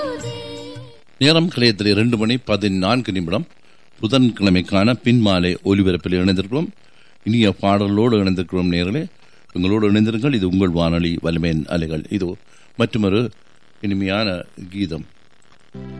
நேரம் கலையத்தில் 2:14 புதன்கிழமைக்கான பின்மாலை ஒலிபரப்பில் இணைந்திருக்கிறோம். இனிய பாடலோடு இணைந்திருக்கிறோம். நேர்களே, எங்களோடு இணைந்திருங்கள். இது உங்கள் வானொலி வலிமையின் அலைகள். இது மற்றொரு இனிமையான கீதம்.